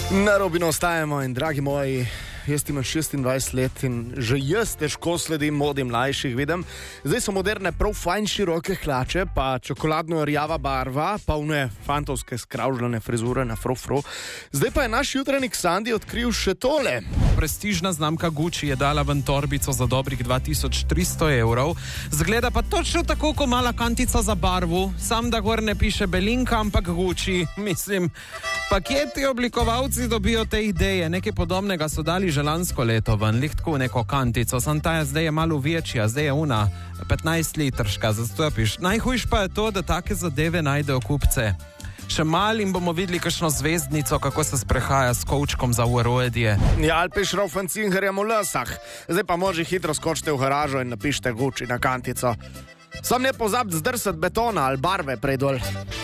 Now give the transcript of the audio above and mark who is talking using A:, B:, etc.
A: Na Robinu ostajamo in dragi moji, jaz imam 26 let in že jaz težko sledim modi mlajših, vidim. Zdaj so moderne prav fajn široke hlače, pa čokoladno rjava barva, pa une fantovske skravžljane frizure na frufru. Zdaj pa je naš jutranjik Sandi odkril še tole.
B: Prestižna znamka Gucci je dala ven torbico za dobrih 2300 evrov. Zgleda pa točno tako, kot mala kantica za barvu. Sam da gor ne piše Belinka, ampak Gucci. Mislim, pa kje ti oblikovalci dobijo te ideje? Nekaj podobnega so dali že lansko leto ven, lihtko neko kantico. Sam ta je zdaj malo večja, zdaj je una 15 litrška, zastopiš. Najhujš pa je to, da take zadeve najdejo kupce. Še mal in bomo videli kakšno zvezdnico, kako se sprehaja s kovčkom za urodje.
A: Ja, ali piš Raufancingerjem v lasah. Zdaj pa može hitro skočite v garažo in napišite Gucci na kantico. Sam ne pozabite zdrsati betona ali barve prej dol.